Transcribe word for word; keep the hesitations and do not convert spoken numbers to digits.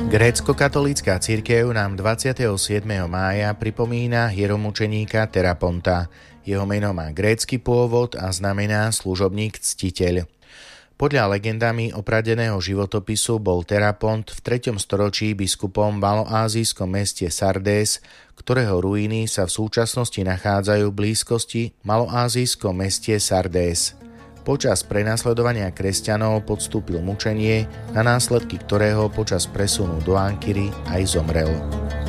Grécko-katolícka cirkev nám dvadsiateho siedmeho mája pripomína hieromučeníka Teraponta. Jeho meno má grécky pôvod a znamená služobník ctiteľ. Podľa legendami opradeného životopisu bol Terapont v treťom storočí biskupom v maloázijskom meste Sardés, ktorého ruiny sa v súčasnosti nachádzajú v blízkosti maloázijskom meste Sardés. Počas prenasledovania kresťanov podstúpil mučenie, na následky ktorého počas presunu do Ankyry aj zomrel.